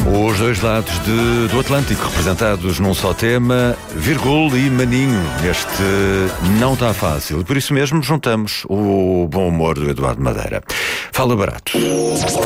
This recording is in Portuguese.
Os dois lados do Atlântico representados num só tema, Virgul e Maninho. Este não está fácil e por isso mesmo juntamos o bom humor do Eduardo Madeira. Fala barato.